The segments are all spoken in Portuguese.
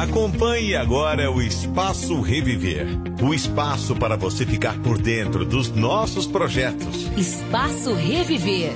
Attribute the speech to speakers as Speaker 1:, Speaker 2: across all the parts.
Speaker 1: Acompanhe agora o Espaço Reviver. O espaço para você ficar por dentro dos nossos projetos.
Speaker 2: Espaço Reviver.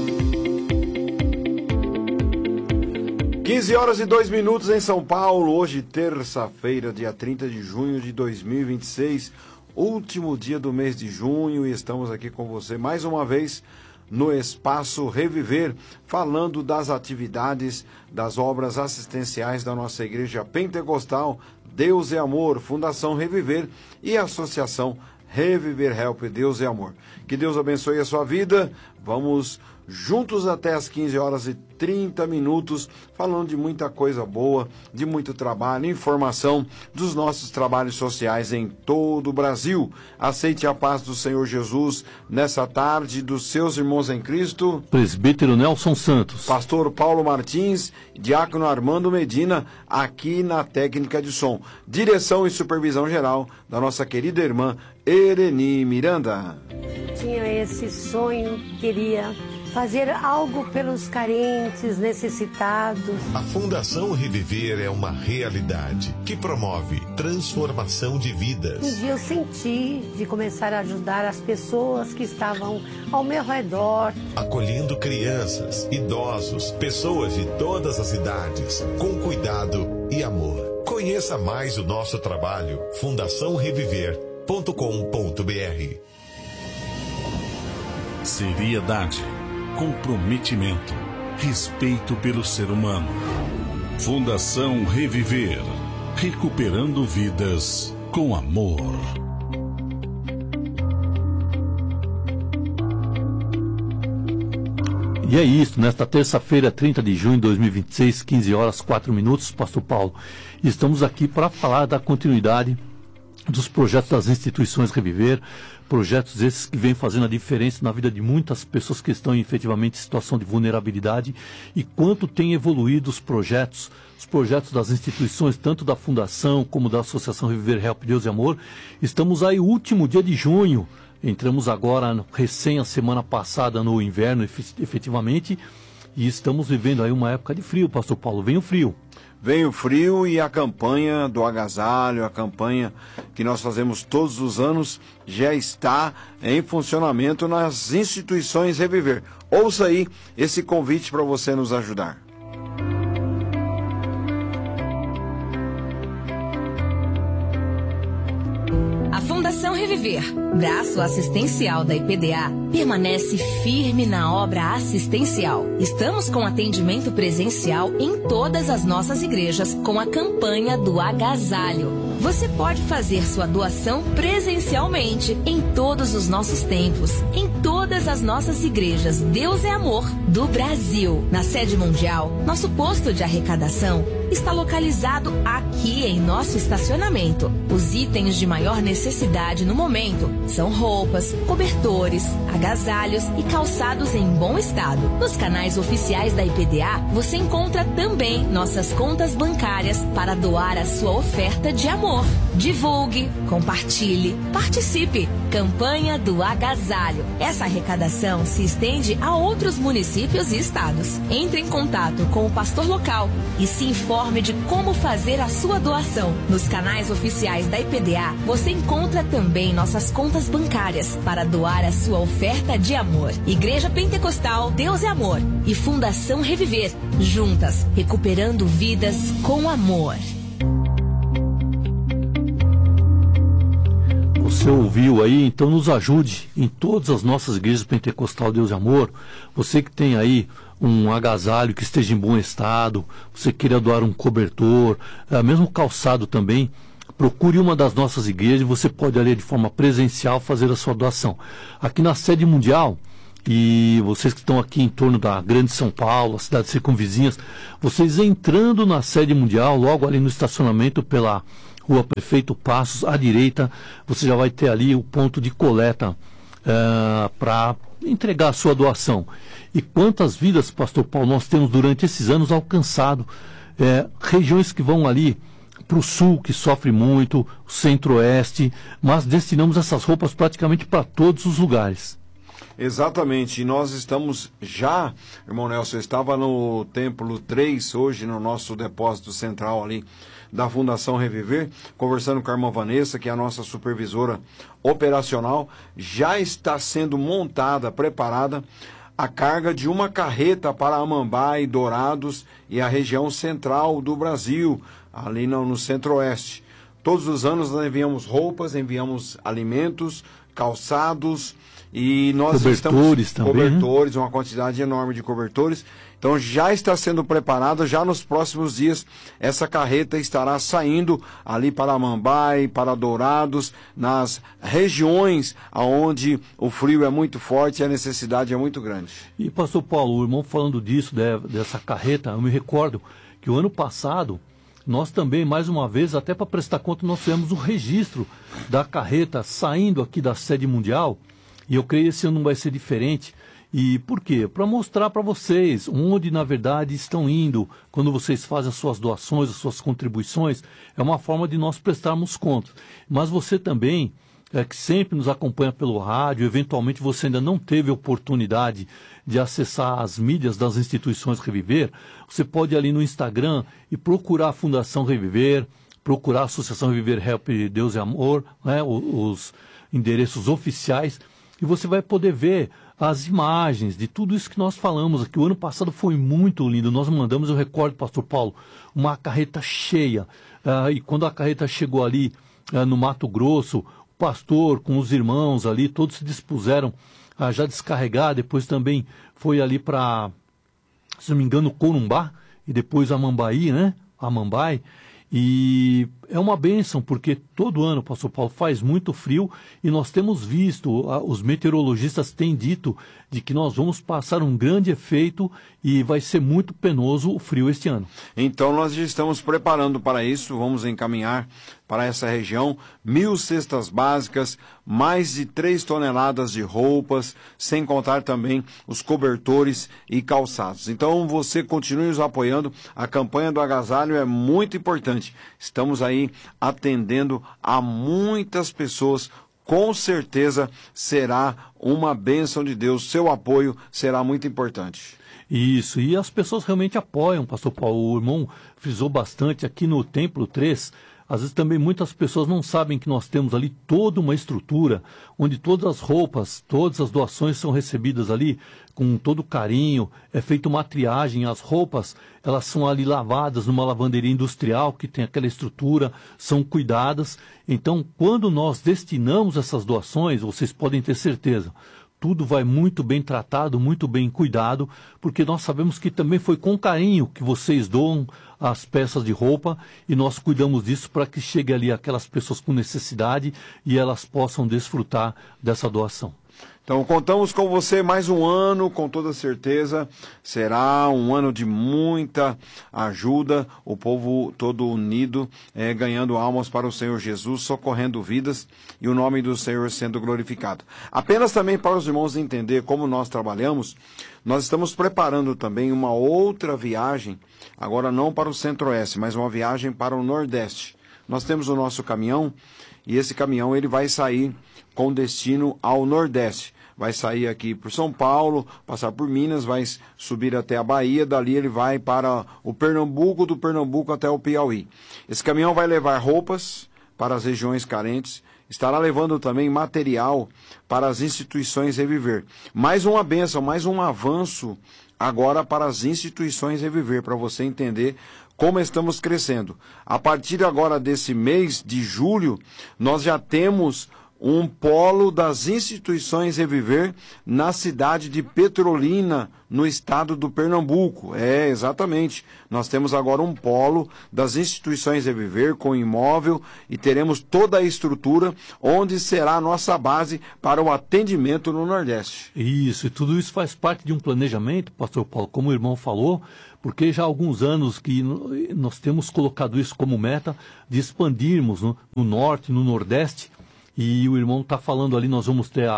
Speaker 3: 15h02 em São Paulo. Hoje, terça-feira, dia 30 de junho de 2026. Último dia do mês de junho. E estamos aqui com você mais uma vez no Espaço Reviver, falando das atividades, das obras assistenciais da nossa Igreja Pentecostal Deus é Amor, Fundação Reviver e Associação Reviver Help Deus é Amor. Que Deus abençoe a sua vida. Vamos juntos até as 15h30, falando de muita coisa boa, de muito trabalho, informação dos nossos trabalhos sociais em todo o Brasil. Aceite a paz do Senhor Jesus nessa tarde, dos seus irmãos em Cristo.
Speaker 4: Presbítero Nelson Santos.
Speaker 3: Pastor Paulo Martins, Diácono Armando Medina, aqui na técnica de som. Direção e supervisão geral da nossa querida irmã Ereni Miranda.
Speaker 5: Tinha esse sonho, queria fazer algo pelos carentes, necessitados.
Speaker 1: A Fundação Reviver é uma realidade que promove transformação de vidas.
Speaker 5: Um dia eu senti de começar a ajudar as pessoas que estavam ao meu redor.
Speaker 1: Acolhendo crianças, idosos, pessoas de todas as idades, com cuidado e amor. Conheça mais o nosso trabalho, fundaçãoreviver.com.br.
Speaker 6: Seriedade, comprometimento, respeito pelo ser humano. Fundação Reviver, recuperando vidas com amor.
Speaker 4: E é isso, nesta terça-feira, 30 de junho de 2026, 15h04, Pastor Paulo. Estamos aqui para falar da continuidade dos projetos das instituições Reviver, projetos esses que vêm fazendo a diferença na vida de muitas pessoas que estão efetivamente em situação de vulnerabilidade, e quanto tem evoluído os projetos das instituições, tanto da Fundação como da Associação Reviver Help Deus e Amor. Estamos aí, último dia de junho, entramos agora, recém a semana passada, no inverno efetivamente, e estamos vivendo aí uma época de frio, Pastor Paulo. Vem o frio.
Speaker 3: Vem o frio e a campanha do agasalho, a campanha que nós fazemos todos os anos, já está em funcionamento nas instituições Reviver. Ouça aí esse convite para você nos ajudar.
Speaker 2: A Fundação Reviver, braço assistencial da IPDA, permanece firme na obra assistencial. Estamos com atendimento presencial em todas as nossas igrejas com a campanha do agasalho. Você pode fazer sua doação presencialmente em todos os nossos templos, em todas as nossas igrejas Deus é Amor do Brasil. Na sede mundial, nosso posto de arrecadação está localizado aqui em nosso estacionamento. Os itens de maior necessidade no momento são roupas, cobertores, agasalhos e calçados em bom estado. Nos canais oficiais da IPDA, você encontra também nossas contas bancárias para doar a sua oferta de amor. Divulgue, compartilhe, participe. Campanha do agasalho. Essa arrecadação se estende a outros municípios e estados. Entre em contato com o pastor local e se informe de como fazer a sua doação. Nos canais oficiais da IPDA, você encontra também nossas contas bancárias para doar a sua oferta de amor. Igreja Pentecostal Deus é Amor e Fundação Reviver, juntas, recuperando vidas com amor.
Speaker 4: Você ouviu aí? Então nos ajude em todas as nossas igrejas Pentecostal Deus e Amor. Você que tem aí um agasalho que esteja em bom estado, você queira doar um cobertor, mesmo calçado também, procure uma das nossas igrejas e você pode ali de forma presencial fazer a sua doação. Aqui na sede mundial, e vocês que estão aqui em torno da Grande São Paulo, as cidades circunvizinhas, vocês entrando na sede mundial, logo ali no estacionamento pela Rua Prefeito Passos, à direita, você já vai ter ali o ponto de coleta para entregar a sua doação. E quantas vidas, Pastor Paulo, nós temos durante esses anos alcançado, regiões que vão ali para o sul, que sofre muito, o centro-oeste, mas destinamos essas roupas praticamente para todos os lugares.
Speaker 3: Exatamente, e nós estamos já, irmão Nelson, eu estava no Templo 3, hoje no nosso depósito central ali da Fundação Reviver, conversando com a irmã Vanessa, que é a nossa supervisora operacional. Já está sendo montada, preparada a carga de uma carreta para Amambai, Dourados e a região central do Brasil, ali no centro-oeste. Todos os anos nós enviamos roupas, enviamos alimentos, calçados, e nós
Speaker 4: cobertores também,
Speaker 3: cobertores, uma quantidade enorme de cobertores. Então já está sendo preparada, já nos próximos dias essa carreta estará saindo ali para Amambai, para Dourados, nas regiões onde o frio é muito forte e a necessidade é muito grande.
Speaker 4: E pastor Paulo, o irmão falando disso, dessa carreta, eu me recordo que o ano passado nós também, mais uma vez, até para prestar conta, nós fizemos um registro da carreta saindo aqui da sede mundial. E eu creio que esse ano não vai ser diferente. E por quê? Para mostrar para vocês onde, na verdade, estão indo. Quando vocês fazem as suas doações, as suas contribuições, é uma forma de nós prestarmos conta. Mas você também, que sempre nos acompanha pelo rádio, eventualmente você ainda não teve oportunidade de acessar as mídias das instituições Reviver, você pode ir ali no Instagram e procurar a Fundação Reviver, procurar a Associação Reviver Help Deus e Amor, né, os endereços oficiais, e você vai poder ver as imagens de tudo isso que nós falamos aqui. O ano passado foi muito lindo. Nós mandamos, eu recordo, pastor Paulo, uma carreta cheia. E quando a carreta chegou ali no Mato Grosso, o pastor com os irmãos ali, todos se dispuseram a já descarregar. Depois também foi ali para, se não me engano, Corumbá e depois Amambai, né? Amambai. E é uma bênção, porque todo ano, pastor Paulo, faz muito frio e nós temos visto, os meteorologistas têm dito de que nós vamos passar um grande efeito e vai ser muito penoso o frio este ano.
Speaker 3: Então nós já estamos preparando para isso, vamos encaminhar para essa região 1.000 cestas básicas, mais de 3 toneladas de roupas, sem contar também os cobertores e calçados. Então você continue nos apoiando, a campanha do agasalho é muito importante. Estamos aí atendendo a muitas pessoas, com certeza será uma bênção de Deus, seu apoio será muito importante.
Speaker 4: Isso, e as pessoas realmente apoiam, pastor Paulo. O irmão frisou bastante aqui no Templo 3. Às vezes também muitas pessoas não sabem que nós temos ali toda uma estrutura, onde todas as roupas, todas as doações são recebidas ali com todo carinho, é feita uma triagem, as roupas, elas são ali lavadas numa lavanderia industrial que tem aquela estrutura, são cuidadas. Então, quando nós destinamos essas doações, vocês podem ter certeza, tudo vai muito bem tratado, muito bem cuidado, porque nós sabemos que também foi com carinho que vocês doam as peças de roupa e nós cuidamos disso para que chegue ali aquelas pessoas com necessidade e elas possam desfrutar dessa doação.
Speaker 3: Então, contamos com você mais um ano, com toda certeza. Será um ano de muita ajuda, o povo todo unido, ganhando almas para o Senhor Jesus, socorrendo vidas e o nome do Senhor sendo glorificado. Apenas também para os irmãos entender como nós trabalhamos, nós estamos preparando também uma outra viagem, agora não para o Centro-Oeste, mas uma viagem para o Nordeste. Nós temos o nosso caminhão e esse caminhão ele vai sair com destino ao Nordeste. Vai sair aqui por São Paulo, passar por Minas, vai subir até a Bahia, dali ele vai para o Pernambuco, do Pernambuco até o Piauí. Esse caminhão vai levar roupas para as regiões carentes, estará levando também material para as instituições Reviver. Mais uma bênção, mais um avanço agora para as instituições Reviver, para você entender como estamos crescendo. A partir agora desse mês de julho, nós já temos um polo das instituições Reviver na cidade de Petrolina, no estado do Pernambuco. Exatamente. Nós temos agora um polo das instituições Reviver com imóvel e teremos toda a estrutura onde será a nossa base para o atendimento no Nordeste.
Speaker 4: Isso, e tudo isso faz parte de um planejamento, pastor Paulo, como o irmão falou, porque já há alguns anos que nós temos colocado isso como meta de expandirmos no Norte, no Nordeste. E o irmão está falando ali, nós vamos ter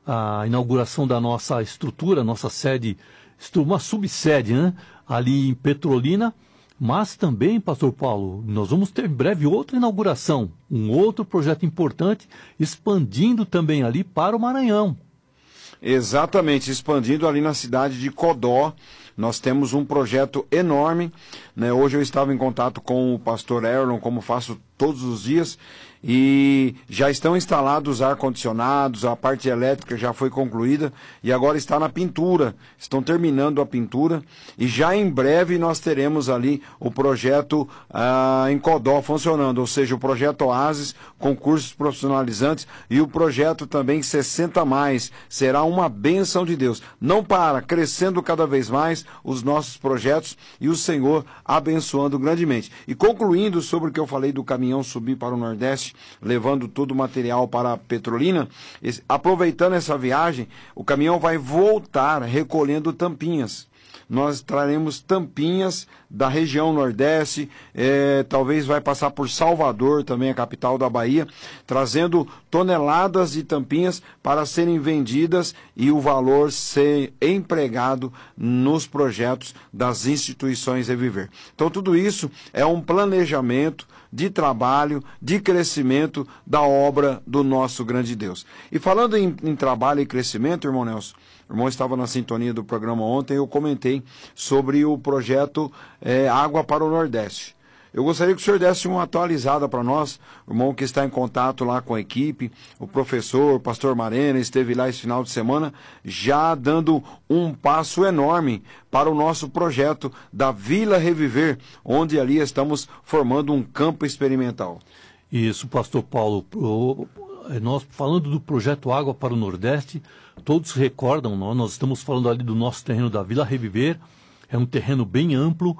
Speaker 4: a inauguração da nossa estrutura, nossa sede, uma subsede, né? Ali em Petrolina, mas também, pastor Paulo, nós vamos ter em breve outra inauguração, um outro projeto importante, expandindo também ali para o Maranhão.
Speaker 3: Exatamente, expandindo ali na cidade de Codó. Nós temos um projeto enorme, né? Hoje eu estava em contato com o pastor Erlon, como faço todos os dias, e já estão instalados ar-condicionados, a parte elétrica já foi concluída e agora está na pintura, estão terminando a pintura e já em breve nós teremos ali o projeto em Codó funcionando, ou seja, o projeto Oasis com cursos profissionalizantes e o projeto também 60+, será uma bênção de Deus, não para, crescendo cada vez mais os nossos projetos e o Senhor abençoando grandemente. E concluindo sobre o que eu falei do caminhão subir para o Nordeste, levando todo o material para a Petrolina, aproveitando essa viagem, o caminhão vai voltar recolhendo tampinhas. Nós traremos tampinhas da região Nordeste, talvez vai passar por Salvador, também a capital da Bahia, trazendo toneladas de tampinhas para serem vendidas e o valor ser empregado nos projetos das instituições Reviver. Então tudo isso é um planejamento de trabalho, de crescimento da obra do nosso grande Deus. E falando em trabalho e crescimento, irmão Nelson, o irmão estava na sintonia do programa ontem, eu comentei sobre o projeto Água para o Nordeste. Eu gostaria que o senhor desse uma atualizada para nós, o irmão que está em contato lá com a equipe, o professor, o pastor Marena, esteve lá esse final de semana, já dando um passo enorme para o nosso projeto da Vila Reviver, onde ali estamos formando um campo experimental.
Speaker 4: Isso, pastor Paulo, nós falando do projeto Água para o Nordeste, todos recordam, nós estamos falando ali do nosso terreno da Vila Reviver, é um terreno bem amplo,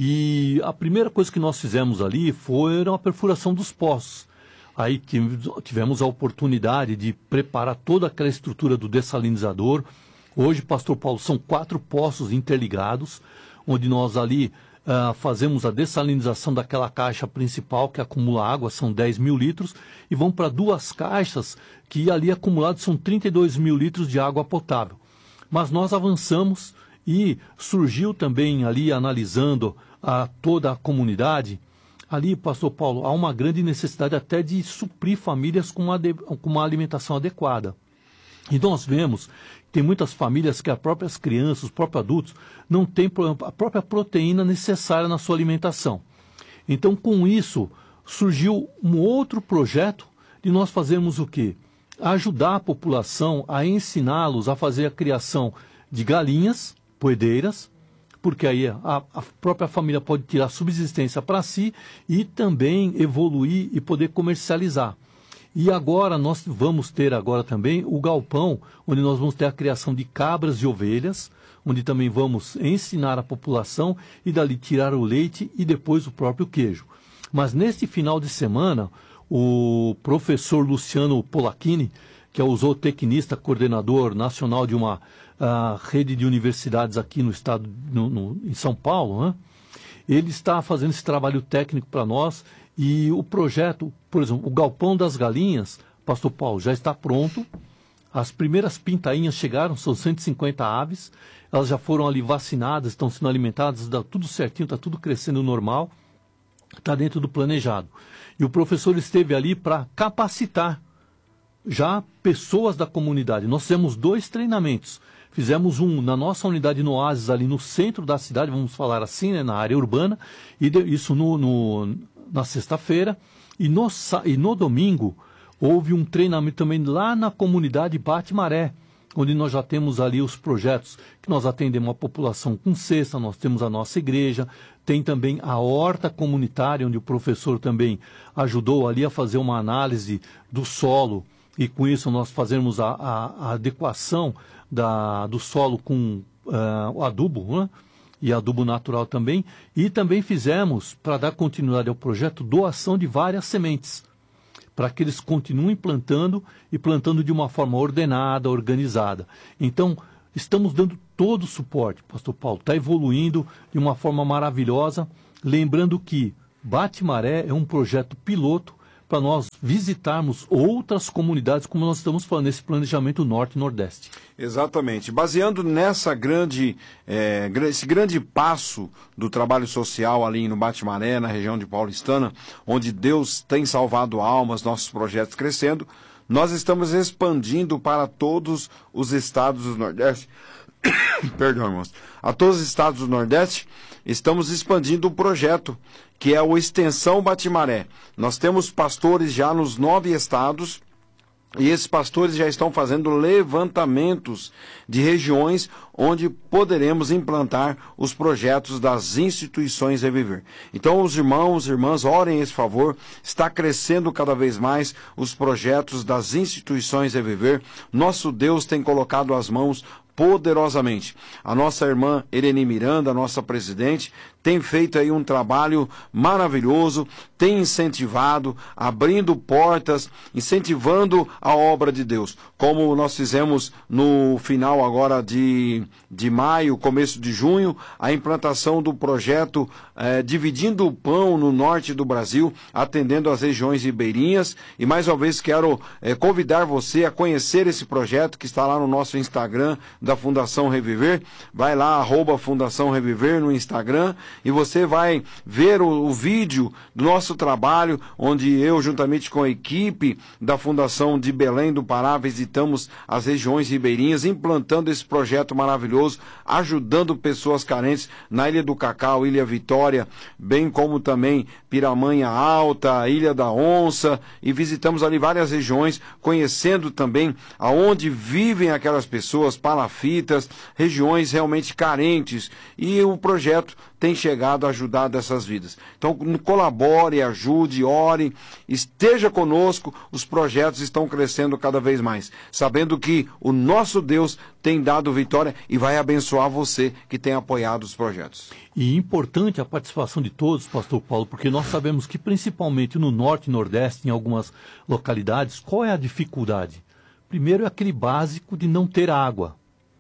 Speaker 4: e a primeira coisa que nós fizemos ali foi a perfuração dos poços. Aí tivemos a oportunidade de preparar toda aquela estrutura do dessalinizador. Hoje, pastor Paulo, são 4 poços interligados, onde nós ali fazemos a dessalinização daquela caixa principal que acumula água, são 10 mil litros, e vão para 2 caixas que ali acumulados são 32 mil litros de água potável. Mas nós avançamos e surgiu também ali, analisando toda a comunidade, ali, pastor Paulo, há uma grande necessidade até de suprir famílias com uma alimentação adequada. E nós vemos que tem muitas famílias que as próprias crianças, os próprios adultos, não têm a própria proteína necessária na sua alimentação. Então, com isso, surgiu um outro projeto de nós fazermos o quê? Ajudar a população a ensiná-los a fazer a criação de galinhas poedeiras, porque aí a própria família pode tirar subsistência para si e também evoluir e poder comercializar. E agora nós vamos ter agora também o galpão, onde nós vamos ter a criação de cabras e ovelhas, onde também vamos ensinar a população e dali tirar o leite e depois o próprio queijo. Mas neste final de semana, o professor Luciano Polacchini, que é o zootecnista, coordenador nacional de uma rede de universidades aqui no estado, em São Paulo, né? Ele está fazendo esse trabalho técnico para nós e o projeto, por exemplo, o Galpão das Galinhas, pastor Paulo, já está pronto. As primeiras pintainhas chegaram, são 150 aves, elas já foram ali vacinadas, estão sendo alimentadas, dá tudo certinho, está tudo crescendo normal, está dentro do planejado. E o professor esteve ali para capacitar já pessoas da comunidade. Nós fizemos 2 treinamentos. Fizemos um na nossa unidade no Oasis, ali no centro da cidade, vamos falar assim, né, na área urbana, e isso na sexta-feira. E no domingo, houve um treinamento também lá na comunidade Bate-Maré, onde nós já temos ali os projetos que nós atendemos a população com cesta, nós temos a nossa igreja, tem também a horta comunitária, onde o professor também ajudou ali a fazer uma análise do solo, e com isso nós fazemos a adequação do solo com o adubo, né? E adubo natural também. E também fizemos, para dar continuidade ao projeto, doação de várias sementes, para que eles continuem plantando e plantando de uma forma ordenada, organizada. Então, estamos dando todo o suporte, pastor Paulo, está evoluindo de uma forma maravilhosa, lembrando que Bate-Maré é um projeto piloto para nós visitarmos outras comunidades, como nós estamos falando, nesse planejamento Norte e Nordeste.
Speaker 3: Exatamente. Baseando esse grande passo do trabalho social ali no Bate-Maré, na região de Paulistana, onde Deus tem salvado almas, nossos projetos crescendo, nós estamos expandindo para todos os estados do Nordeste. Perdão, irmãos. A todos os estados do Nordeste, estamos expandindo um projeto que é o Extensão Batimaré. Nós temos pastores já nos 9 estados, e esses pastores já estão fazendo levantamentos de regiões onde poderemos implantar os projetos das instituições Reviver. Então, os irmãos e irmãs, orem esse favor. Está crescendo cada vez mais os projetos das instituições Reviver. Nosso Deus tem colocado as mãos poderosamente. A nossa irmã Irene Miranda, nossa presidente, tem feito aí um trabalho maravilhoso, tem incentivado, abrindo portas, incentivando a obra de Deus. Como nós fizemos no final agora de maio, começo de junho, a implantação do projeto Dividindo o Pão no norte do Brasil, atendendo as regiões ribeirinhas. E mais uma vez quero convidar você a conhecer esse projeto que está lá no nosso Instagram da Fundação Reviver. Vai lá, @Fundação Reviver no Instagram, e você vai ver o vídeo do nosso trabalho, onde eu, juntamente com a equipe da Fundação de Belém do Pará, visitamos as regiões ribeirinhas, implantando esse projeto maravilhoso, ajudando pessoas carentes na Ilha do Cacau, Ilha Vitória, bem como também Piramanha Alta, Ilha da Onça, e visitamos ali várias regiões, conhecendo também aonde vivem aquelas pessoas, palafitas, regiões realmente carentes, e o projeto tem chegado a ajudar dessas vidas. Então, colabore, ajude, ore, esteja conosco. Os projetos estão crescendo cada vez mais, sabendo que o nosso Deus tem dado vitória e vai abençoar você que tem apoiado os projetos.
Speaker 4: E importante a participação de todos, pastor Paulo, porque nós sabemos que principalmente no norte e nordeste, em algumas localidades, qual é a dificuldade? Primeiro é aquele básico de não ter água.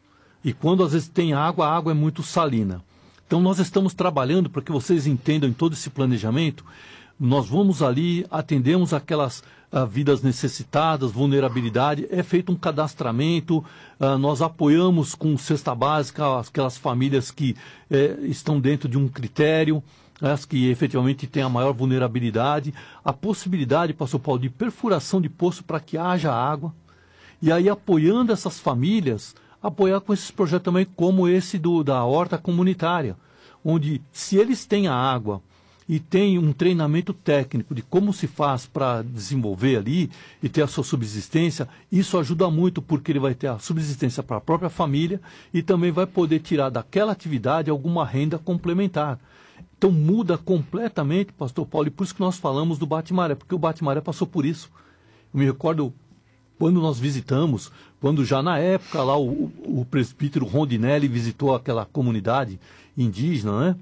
Speaker 4: E quando às vezes tem água, a água é muito salina. Então nós estamos trabalhando para que vocês entendam em todo esse planejamento. Nós vamos ali, atendemos aquelas vidas necessitadas, vulnerabilidade, é feito um cadastramento, nós apoiamos com cesta básica aquelas famílias que estão dentro de um critério, as que efetivamente têm a maior vulnerabilidade, a possibilidade, pastor Paulo, de perfuração de poço para que haja água, e aí apoiando essas famílias, apoiar com esses projetos também, como esse da horta comunitária, onde se eles têm a água e têm um treinamento técnico de como se faz para desenvolver ali e ter a sua subsistência, isso ajuda muito, porque ele vai ter a subsistência para a própria família e também vai poder tirar daquela atividade alguma renda complementar. Então muda completamente, pastor Paulo, e por isso que nós falamos do Batimaré, porque o Batimaré passou por isso. Eu me recordo quando nós visitamos, quando já na época lá o presbítero Rondinelli visitou aquela comunidade indígena, né?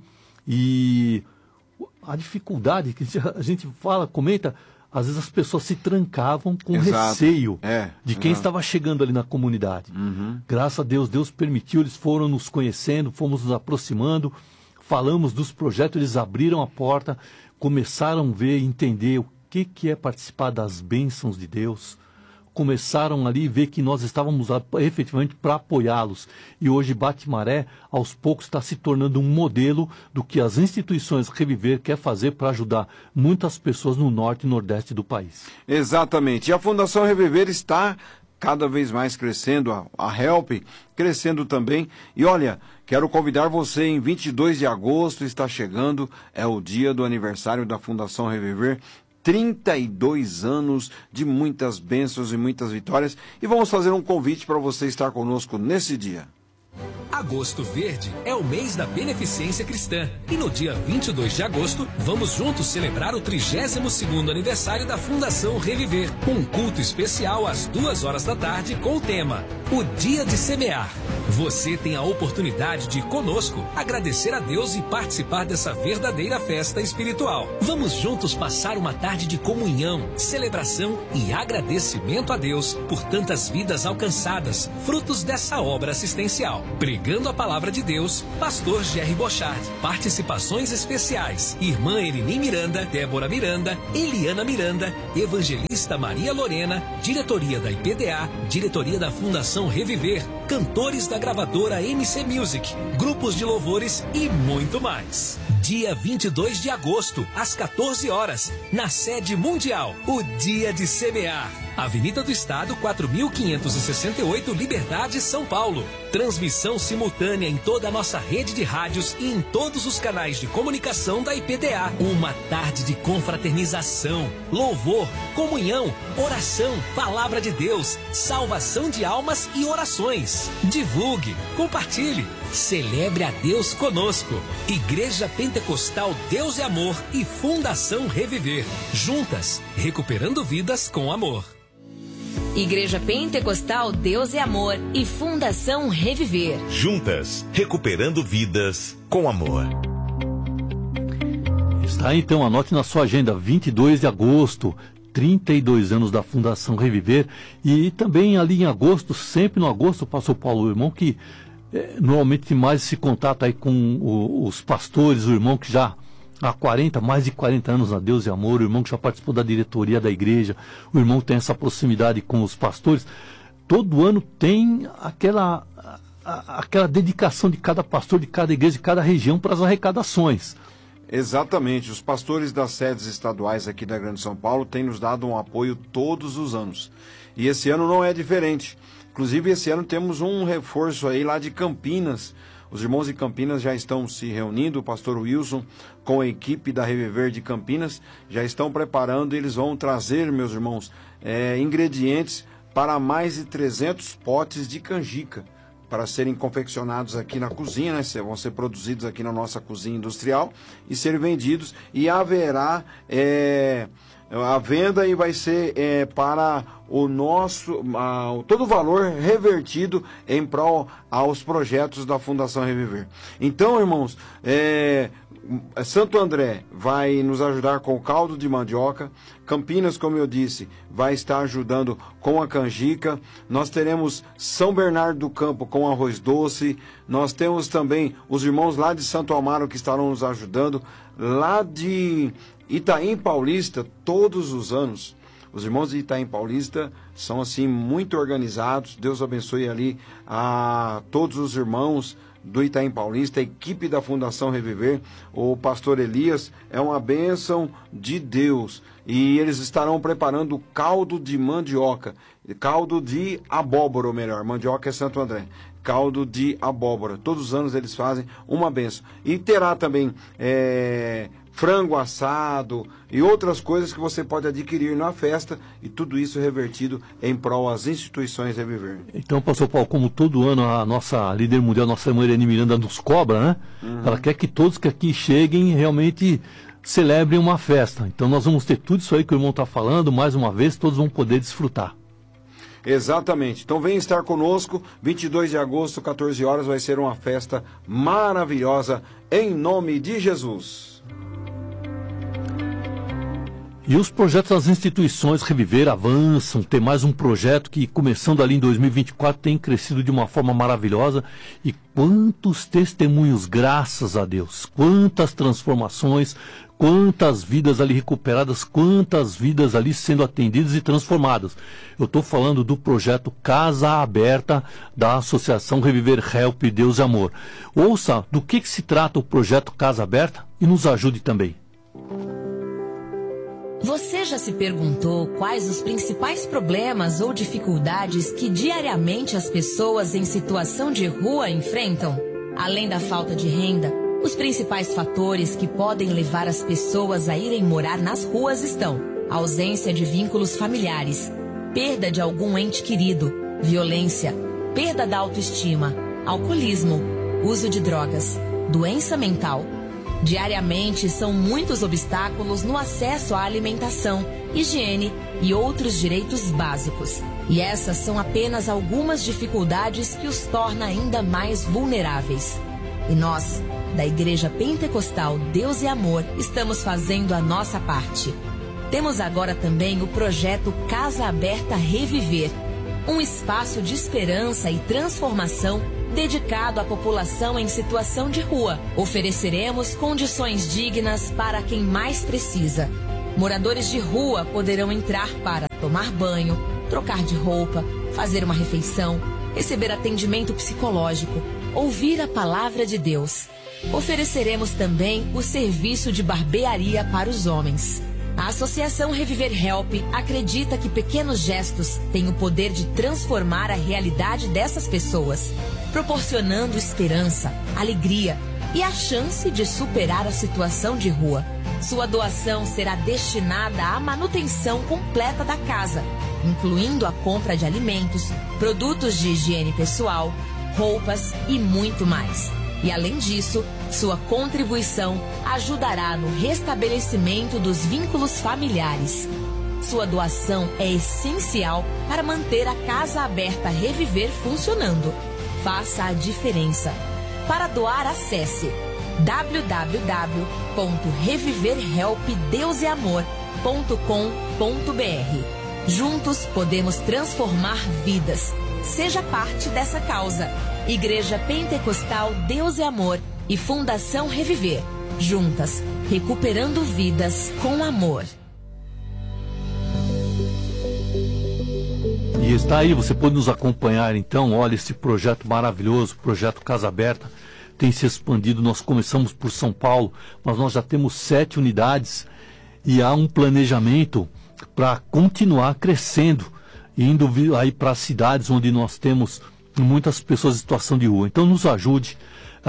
Speaker 4: E a dificuldade que a gente fala, comenta, às vezes as pessoas se trancavam com receio de quem estava chegando ali na comunidade. Graças a Deus, Deus permitiu, eles foram nos conhecendo, fomos nos aproximando, falamos dos projetos, eles abriram a porta, começaram a ver e entender o que é participar das bênçãos de Deus. Começaram ali a ver que nós estávamos efetivamente para apoiá-los. E hoje Batimaré, aos poucos, está se tornando um modelo do que as instituições Reviver quer fazer para ajudar muitas pessoas no norte e nordeste do país.
Speaker 3: Exatamente. E a Fundação Reviver está cada vez mais crescendo, a Help crescendo também. E olha, quero convidar você, em 22 de agosto está chegando, é o dia do aniversário da Fundação Reviver. 32 anos de muitas bênçãos e muitas vitórias. E vamos fazer um convite para você estar conosco nesse dia.
Speaker 7: Agosto Verde é o mês da beneficência cristã. E no dia 22 de agosto, vamos juntos celebrar o 32º aniversário da Fundação Reviver. Um culto especial às 2 da tarde com o tema O Dia de Semear. Você tem a oportunidade de, conosco, agradecer a Deus e participar dessa verdadeira festa espiritual. Vamos juntos passar uma tarde de comunhão, celebração e agradecimento a Deus por tantas vidas alcançadas, frutos dessa obra assistencial. Pregando a palavra de Deus, pastor Jerry Bochard. Participações especiais: irmã Elini Miranda, Débora Miranda, Eliana Miranda, evangelista Maria Lorena, diretoria da IPDA, diretoria da Fundação Reviver, cantores da gravadora MC Music, grupos de louvores e muito mais. Dia 22 de agosto, às 14 horas, na sede mundial, o Dia de Semear. Avenida do Estado, 4.568, Liberdade, São Paulo. Transmissão simultânea em toda a nossa rede de rádios e em todos os canais de comunicação da IPDA. Uma tarde de confraternização, louvor, comunhão, oração, palavra de Deus, salvação de almas e orações. Divulgue, compartilhe, celebre a Deus conosco. Igreja Pentecostal Deus e Amor e Fundação Reviver. Juntas, recuperando vidas com amor.
Speaker 2: Igreja Pentecostal Deus e Amor e Fundação Reviver.
Speaker 1: Juntas, recuperando vidas com amor.
Speaker 4: Está então, anote na sua agenda, 22 de agosto, 32 anos da Fundação Reviver. E também ali em agosto, sempre no agosto, pastor Paulo, o irmão que normalmente tem mais esse contato aí com os pastores, o irmão que já há mais de 40 anos na Deus e Amor, o irmão que já participou da diretoria da igreja, o irmão que tem essa proximidade com os pastores. Todo ano tem aquela dedicação de cada pastor, de cada igreja, de cada região para as arrecadações.
Speaker 3: Exatamente, os pastores das sedes estaduais aqui da Grande São Paulo têm nos dado um apoio todos os anos. E esse ano não é diferente. Inclusive, esse ano temos um reforço aí lá de Campinas. Os irmãos de Campinas já estão se reunindo, o pastor Wilson com a equipe da Reviver de Campinas já estão preparando e eles vão trazer, meus irmãos, ingredientes para mais de 300 potes de canjica para serem confeccionados aqui na cozinha, né? Vão ser produzidos aqui na nossa cozinha industrial e serem vendidos, e haverá a venda e vai ser para o nosso, todo o valor revertido em prol aos projetos da Fundação Reviver. Então, irmãos, Santo André vai nos ajudar com o caldo de mandioca. Campinas, como eu disse, vai estar ajudando com a canjica. Nós teremos São Bernardo do Campo com arroz doce. Nós temos também os irmãos lá de Santo Amaro que estarão nos ajudando. Lá de Itaim Paulista, todos os anos, os irmãos de Itaim Paulista são assim muito organizados. Deus abençoe ali a todos os irmãos do Itaim Paulista, a equipe da Fundação Reviver. O pastor Elias é uma bênção de Deus e eles estarão preparando caldo de mandioca, caldo de abóbora, ou melhor, mandioca é Santo André, caldo de abóbora. Todos os anos eles fazem uma bênção. E terá também frango assado e outras coisas que você pode adquirir na festa, e tudo isso revertido em prol às instituições Reviver. Então, pastor Paulo, como todo ano a nossa líder mundial, a nossa irmã Irene Miranda nos cobra, né? Ela quer que todos que aqui cheguem realmente celebrem uma festa. Então nós vamos ter tudo isso aí que o irmão está falando, mais uma vez, todos vão poder desfrutar. Exatamente. Então vem estar conosco, 22 de agosto, 14 horas, vai ser uma festa maravilhosa, em nome de Jesus. E os projetos das instituições Reviver avançam. Tem mais um projeto que, começando ali em 2024, tem crescido de uma forma maravilhosa. E quantos testemunhos, graças a Deus, quantas transformações, quantas vidas ali recuperadas, quantas vidas ali sendo atendidas e transformadas. Eu estou falando do projeto Casa Aberta da Associação Reviver Help Deus e Amor. Ouça do que se trata o projeto Casa Aberta e nos ajude também.
Speaker 2: Você já se perguntou quais os principais problemas ou dificuldades que diariamente as pessoas em situação de rua enfrentam? Além da falta de renda, os principais fatores que podem levar as pessoas a irem morar nas ruas estão: a ausência de vínculos familiares, perda de algum ente querido, violência, perda da autoestima, alcoolismo, uso de drogas, doença mental. Diariamente são muitos obstáculos no acesso à alimentação, higiene e outros direitos básicos. E essas são apenas algumas dificuldades que os torna ainda mais vulneráveis. E nós, da Igreja Pentecostal Deus e Amor, estamos fazendo a nossa parte. Temos agora também o projeto Casa Aberta Reviver, um espaço de esperança e transformação dedicado à população em situação de rua. Ofereceremos condições dignas para quem mais precisa. Moradores de rua poderão entrar para tomar banho, trocar de roupa, fazer uma refeição, receber atendimento psicológico, ouvir a palavra de Deus. Ofereceremos também o serviço de barbearia para os homens. A Associação Reviver Help acredita que pequenos gestos têm o poder de transformar a realidade dessas pessoas, proporcionando esperança, alegria e a chance de superar a situação de rua. Sua doação será destinada à manutenção completa da casa, incluindo a compra de alimentos, produtos de higiene pessoal, roupas e muito mais. E além disso, sua contribuição ajudará no restabelecimento dos vínculos familiares. Sua doação é essencial para manter a Casa Aberta Reviver funcionando. Faça a diferença. Para doar, acesse www.reviverhelpdeuseamor.com.br. Juntos podemos transformar vidas. Seja parte dessa causa. Igreja Pentecostal Deus e Amor e Fundação Reviver. Juntas, recuperando vidas com amor.
Speaker 4: E está aí, você pode nos acompanhar então. Olha, esse projeto maravilhoso, projeto Casa Aberta, tem se expandido. Nós começamos por São Paulo, mas nós já temos 7 unidades e há um planejamento para continuar crescendo, indo aí para as cidades onde nós temos muitas pessoas em situação de rua. Então nos ajude.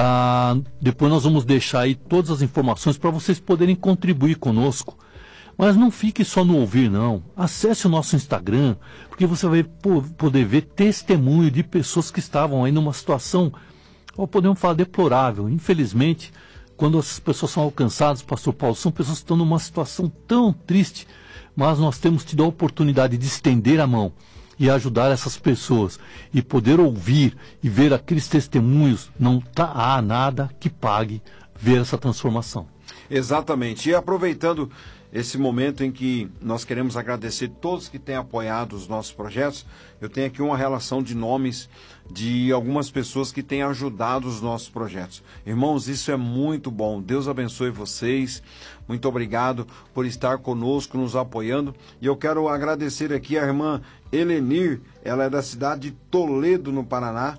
Speaker 4: Depois nós vamos deixar aí todas as informações para vocês poderem contribuir conosco. Mas não fique só no ouvir, não. Acesse o nosso Instagram, porque você vai poder ver testemunho de pessoas que estavam aí numa situação, ou podemos falar, deplorável. Infelizmente, quando essas pessoas são alcançadas, Pastor Paulo, são pessoas que estão numa situação tão triste, mas nós temos tido a oportunidade de estender a mão e ajudar essas pessoas e poder ouvir e ver aqueles testemunhos. Não há nada que pague ver essa transformação.
Speaker 3: Exatamente. E aproveitando esse momento em que nós queremos agradecer todos que têm apoiado os nossos projetos, eu tenho aqui uma relação de nomes de algumas pessoas que têm ajudado os nossos projetos. Irmãos, isso é muito bom. Deus abençoe vocês. Muito obrigado por estar conosco, nos apoiando. E eu quero agradecer aqui a irmã Helenir, ela é da cidade de Toledo, no Paraná.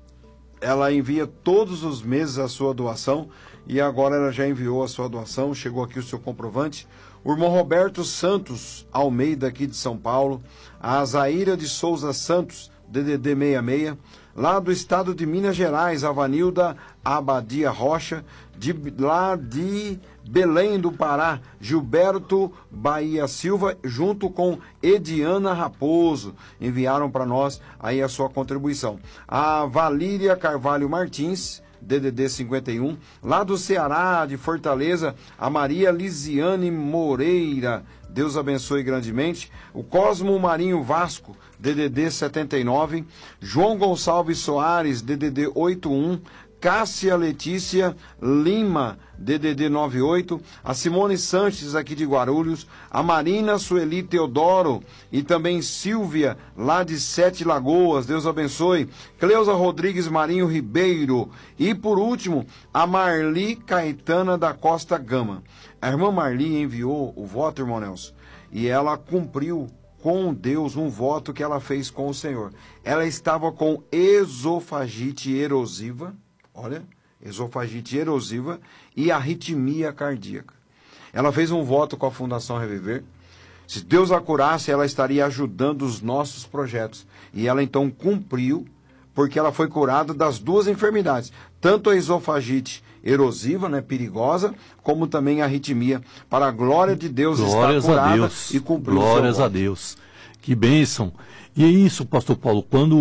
Speaker 3: Ela envia todos os meses a sua doação e agora ela já enviou a sua doação, chegou aqui o seu comprovante. O irmão Roberto Santos Almeida, aqui de São Paulo. A Zaira de Souza Santos, DDD 66. Lá do estado de Minas Gerais, a Vanilda Abadia Rocha. Lá de Belém do Pará, Gilberto Bahia Silva, junto com Ediana Raposo, enviaram para nós aí a sua contribuição. A Valíria Carvalho Martins, DDD 51, lá do Ceará, de Fortaleza, a Maria Lisiane Moreira, Deus abençoe grandemente. O Cosmo Marinho Vasco, DDD 79, João Gonçalves Soares, DDD 81, Cássia Letícia Lima, DDD 98, a Simone Sanches, aqui de Guarulhos, a Marina Sueli Teodoro e também Silvia, lá de Sete Lagoas, Deus abençoe, Cleusa Rodrigues Marinho Ribeiro e, por último, a Marli Caetana da Costa Gama. A irmã Marli enviou o voto, irmão Nelson, e ela cumpriu com Deus um voto que ela fez com o Senhor. Ela estava com esofagite erosiva, olha, esofagite erosiva e arritmia cardíaca. Ela fez um voto com a Fundação Reviver. Se Deus a curasse, ela estaria ajudando os nossos projetos. E ela então cumpriu, porque ela foi curada das duas enfermidades. Tanto a esofagite erosiva, né, perigosa, como também a arritmia. Para a glória de Deus,
Speaker 4: glórias
Speaker 3: está curada
Speaker 4: a Deus.
Speaker 3: E cumpriu
Speaker 4: glórias
Speaker 3: o seu
Speaker 4: a Deus. Que bênção. E é isso, Pastor Paulo, quando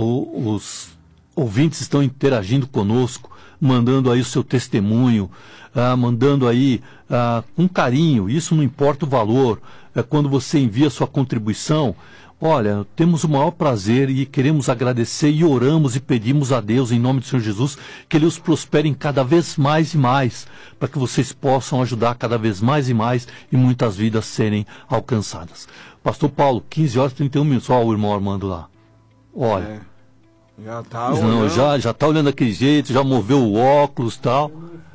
Speaker 4: os ouvintes estão interagindo conosco, mandando aí o seu testemunho, mandando aí um carinho, isso não importa o valor, quando você envia sua contribuição, olha, temos o maior prazer e queremos agradecer e oramos e pedimos a Deus, em nome do Senhor Jesus, que Ele os prospere cada vez mais e mais, para que vocês possam ajudar cada vez mais e mais e muitas vidas serem alcançadas. Pastor Paulo, 15 horas e 31 minutos, olha o irmão Armando lá, olha.
Speaker 3: Já tá
Speaker 4: olhando. Já tá olhando daquele jeito, já moveu o óculos e tal.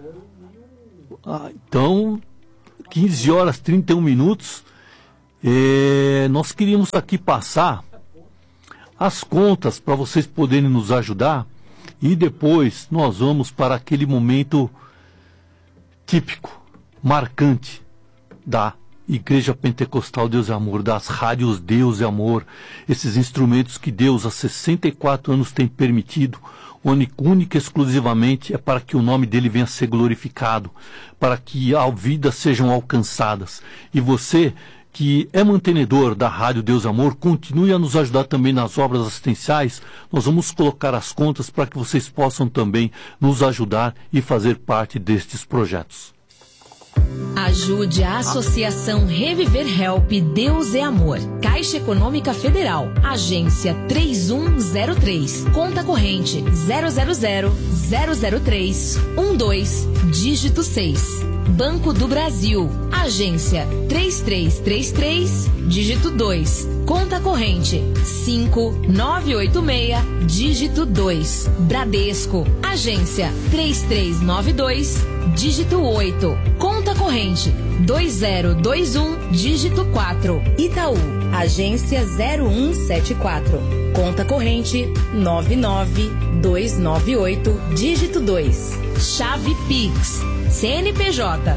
Speaker 4: Então, 15 horas e 31 minutos. Nós queríamos aqui passar as contas para vocês poderem nos ajudar. E depois nós vamos para aquele momento típico, marcante da Igreja Pentecostal Deus e Amor, das rádios Deus e Amor, esses instrumentos que Deus há 64 anos tem permitido, única e exclusivamente é para que o nome dele venha a ser glorificado, para que as vidas sejam alcançadas. E você, que é mantenedor da Rádio Deus e Amor, continue a nos ajudar também nas obras assistenciais. Nós vamos colocar as contas para que vocês possam também nos ajudar e fazer parte destes projetos.
Speaker 2: Ajude a Associação Reviver Help Deus é Amor. Caixa Econômica Federal, agência 3103, conta corrente 000-003-12, dígito 6. Banco do Brasil, agência 3333, dígito 2, conta corrente 5986, dígito 2. Bradesco, agência 3392, dígito 8, conta corrente 2021, dígito 4. Itaú, agência 0174, conta corrente 99298, dígito 2. Chave Pix, CNPJ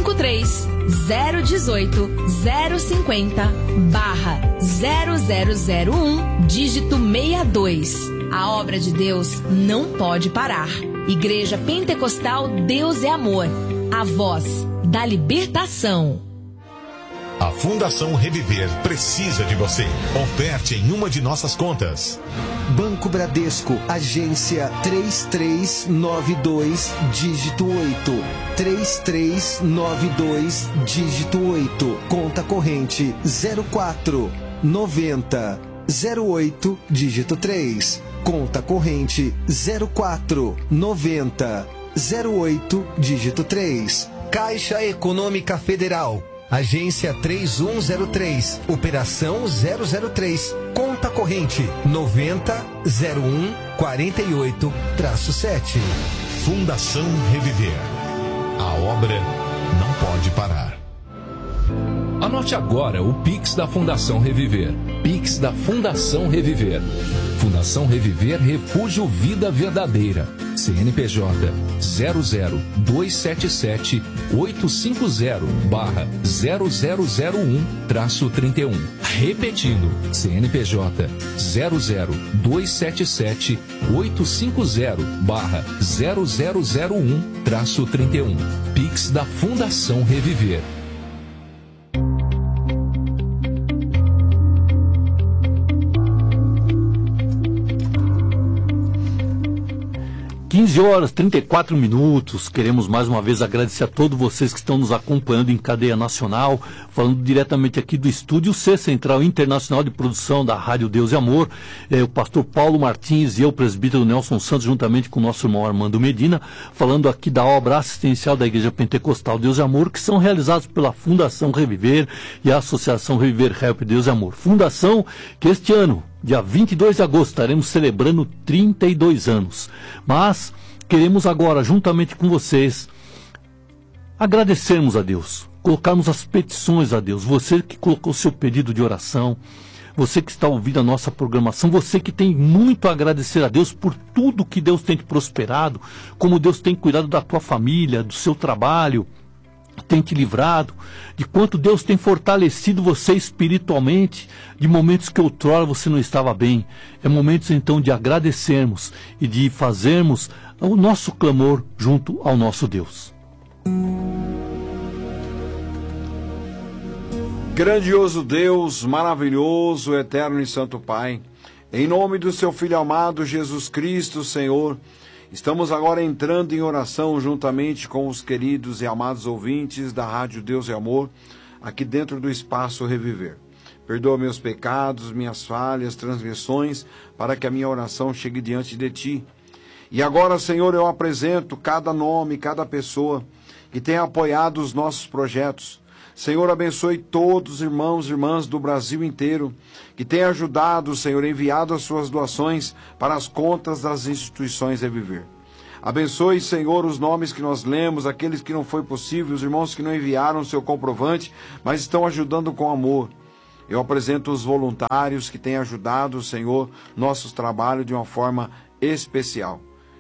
Speaker 2: 53-018-050-0001, dígito 62. A obra de Deus não pode parar. Igreja Pentecostal Deus é Amor, a voz da libertação.
Speaker 1: A Fundação Reviver precisa de você. Oferte em uma de nossas contas.
Speaker 8: Banco Bradesco, agência 3392, dígito 8. 3392, dígito 8. Conta corrente 0490 08, dígito 3. Conta corrente 0490 08, dígito 3. Caixa Econômica Federal, agência 3103, operação 003, conta corrente 900148-7.
Speaker 1: Fundação Reviver. A obra não pode parar.
Speaker 7: Anote agora o Pix da Fundação Reviver. Pix da Fundação Reviver. Fundação Reviver Refúgio Vida Verdadeira. CNPJ 00277-850-0001-31. Repetindo, CNPJ 00277-850-0001-31. Pix da Fundação Reviver.
Speaker 4: 15 horas, 34 minutos. Queremos mais uma vez agradecer a todos vocês que estão nos acompanhando em cadeia nacional, falando diretamente aqui do Estúdio C, Central Internacional de Produção da Rádio Deus e Amor. O pastor Paulo Martins e eu, presbítero Nelson Santos, juntamente com o nosso irmão Armando Medina, falando aqui da obra assistencial da Igreja Pentecostal Deus e Amor, que são realizados pela Fundação Reviver e a Associação Reviver Help Deus e Amor. Fundação que este ano, dia 22 de agosto, estaremos celebrando 32 anos. Mas queremos agora, juntamente com vocês, agradecermos a Deus, colocarmos as petições a Deus. Você que colocou seu pedido de oração, você que está ouvindo a nossa programação, você que tem muito a agradecer a Deus por tudo que Deus tem te prosperado, como Deus tem cuidado da tua família, do seu trabalho, tem te livrado, de quanto Deus tem fortalecido você espiritualmente, de momentos que outrora você não estava bem. É momentos então de agradecermos e de fazermos o nosso clamor junto ao nosso Deus.
Speaker 3: Grandioso Deus, maravilhoso, eterno e santo Pai, em nome do seu Filho amado Jesus Cristo, Senhor, estamos agora entrando em oração juntamente com os queridos e amados ouvintes da Rádio Deus e Amor, aqui dentro do Espaço Reviver. Perdoa meus pecados, minhas falhas, transgressões, para que a minha oração chegue diante de Ti. E agora, Senhor, eu apresento cada nome, cada pessoa que tem apoiado os nossos projetos. Senhor, abençoe todos os irmãos e irmãs do Brasil inteiro que têm ajudado, Senhor, enviado as suas doações para as contas das instituições Reviver. Abençoe, Senhor, os nomes que nós lemos, aqueles que não foi possível, os irmãos que não enviaram o seu comprovante, mas estão ajudando com amor. Eu apresento os voluntários que têm ajudado, Senhor, nossos trabalhos de uma forma especial.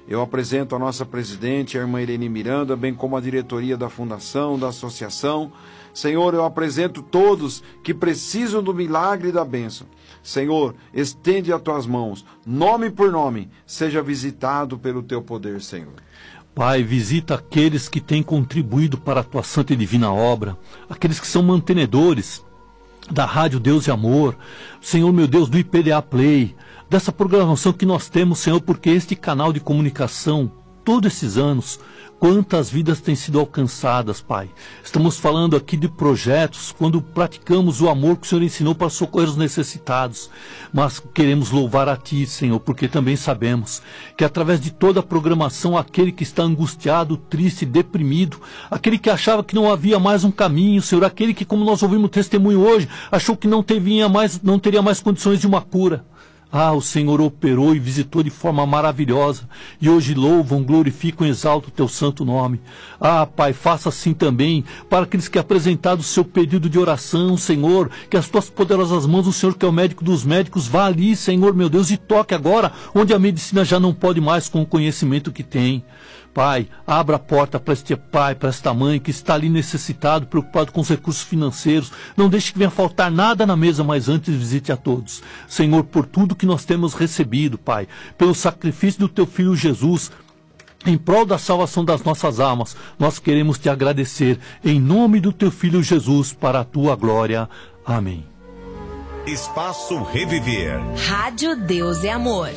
Speaker 3: Eu apresento a nossa presidente, a irmã Irene Miranda, bem como a diretoria da fundação, da associação. Senhor, eu apresento todos que precisam do milagre e da bênção. Senhor, estende as tuas mãos, nome por nome, seja visitado pelo teu poder, Senhor.
Speaker 4: Pai, visita aqueles que têm contribuído para a tua santa e divina obra, aqueles que são mantenedores da Rádio Deus e Amor, Senhor meu Deus, do IPDA Play, dessa programação que nós temos, Senhor, porque este canal de comunicação, todos esses anos, quantas vidas têm sido alcançadas, Pai. Estamos falando aqui de projetos, quando praticamos o amor que o Senhor ensinou para socorrer os necessitados. Mas queremos louvar a Ti, Senhor, porque também sabemos que através de toda a programação, aquele que está angustiado, triste, deprimido, aquele que achava que não havia mais um caminho, Senhor, aquele que, como nós ouvimos o testemunho hoje, achou que não teria mais condições de uma cura. O Senhor operou e visitou de forma maravilhosa, e hoje louvam, glorificam e exaltam o teu santo nome. Pai, faça assim também para aqueles que apresentaram o seu pedido de oração, Senhor, que as tuas poderosas mãos do Senhor, que é o médico dos médicos, vá ali, Senhor meu Deus, e toque agora, onde a medicina já não pode mais com o conhecimento que tem. Pai, abra a porta para este pai, para esta mãe que está ali necessitado, preocupado com os recursos financeiros. Não deixe que venha faltar nada na mesa, mas antes visite a todos. Senhor, por tudo que nós temos recebido, Pai, pelo sacrifício do teu Filho Jesus, em prol da salvação das nossas almas, nós queremos te agradecer em nome do teu Filho Jesus, para a tua glória. Amém.
Speaker 1: Espaço Reviver.
Speaker 2: Rádio Deus é Amor.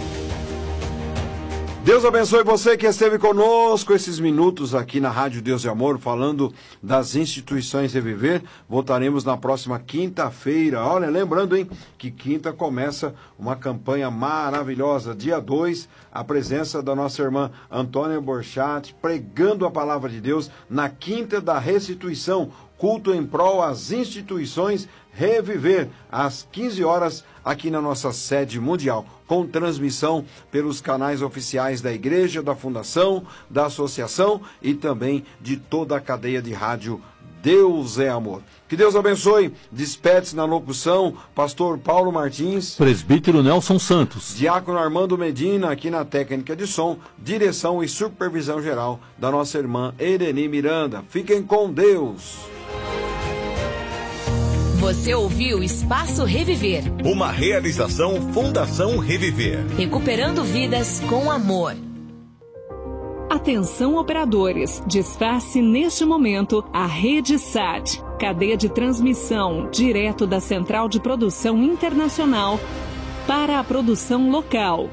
Speaker 3: Deus abençoe você que esteve conosco esses minutos aqui na Rádio Deus e Amor, falando das instituições Reviver. Voltaremos na próxima quinta-feira. Olha, lembrando, que quinta começa uma campanha maravilhosa. Dia 2, a presença da nossa irmã Antônia Borchat, pregando a palavra de Deus na Quinta da Restituição. Culto em prol às instituições Reviver, às 15 horas, aqui na nossa sede mundial, com transmissão pelos canais oficiais da igreja, da fundação, da associação e também de toda a cadeia de rádio Deus é Amor. Que Deus abençoe. Despede-se na locução, pastor Paulo Martins,
Speaker 4: presbítero Nelson Santos,
Speaker 3: diácono Armando Medina, aqui na técnica de som, direção e supervisão geral da nossa irmã Irene Miranda. Fiquem com Deus.
Speaker 2: Você ouviu Espaço Reviver.
Speaker 1: Uma realização Fundação Reviver.
Speaker 2: Recuperando vidas com amor.
Speaker 9: Atenção operadores, desface neste momento a Rede SAT, cadeia de transmissão direto da Central de Produção Internacional para a produção local.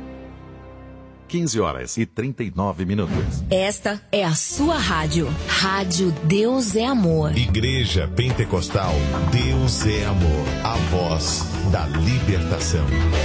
Speaker 10: 15 horas e 39 minutos.
Speaker 2: Esta é a sua rádio. Rádio Deus é Amor.
Speaker 1: Igreja Pentecostal Deus é Amor. A voz da libertação.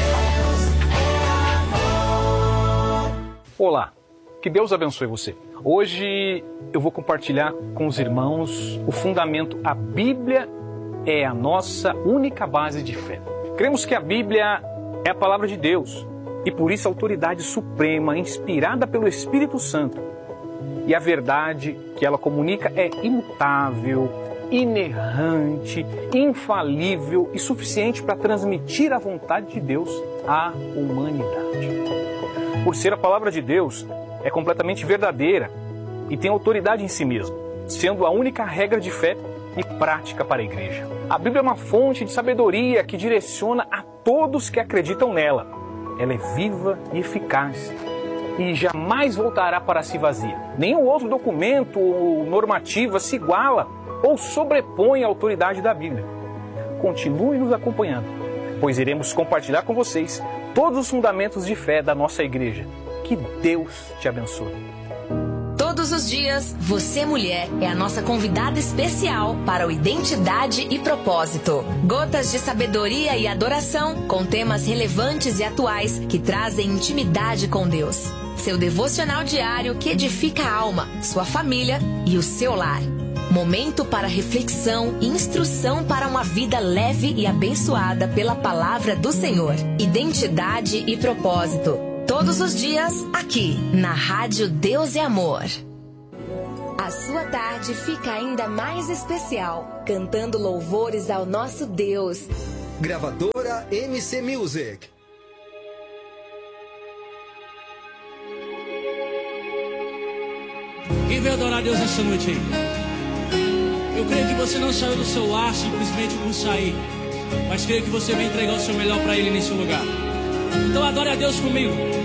Speaker 11: Olá, que Deus abençoe você. Hoje eu vou compartilhar com os irmãos o fundamento. A Bíblia é a nossa única base de fé. Cremos que a Bíblia é a palavra de Deus. E por isso a autoridade suprema, inspirada pelo Espírito Santo. E a verdade que ela comunica é imutável, inerrante, infalível e suficiente para transmitir a vontade de Deus à humanidade. Por ser a palavra de Deus, é completamente verdadeira e tem autoridade em si mesma, sendo a única regra de fé e prática para a igreja. A Bíblia é uma fonte de sabedoria que direciona a todos que acreditam nela. Ela é viva e eficaz e jamais voltará para si vazia. Nenhum outro documento ou normativa se iguala ou sobrepõe à autoridade da Bíblia. Continue nos acompanhando, pois iremos compartilhar com vocês todos os fundamentos de fé da nossa igreja. Que Deus te abençoe.
Speaker 2: Todos os dias, você mulher é a nossa convidada especial para o Identidade e Propósito. Gotas de sabedoria e adoração com temas relevantes e atuais que trazem intimidade com Deus. Seu devocional diário que edifica a alma, sua família e o seu lar. Momento para reflexão e instrução para uma vida leve e abençoada pela palavra do Senhor. Identidade e Propósito. Todos os dias, aqui, na Rádio Deus é Amor. A sua tarde fica ainda mais especial, cantando louvores ao nosso Deus.
Speaker 8: Gravadora MC Music.
Speaker 12: Quem veio adorar a Deus essa noite aí? Eu creio que você não saiu do seu lar simplesmente por sair, mas creio que você vai entregar o seu melhor para Ele nesse lugar. Então adore a Deus comigo.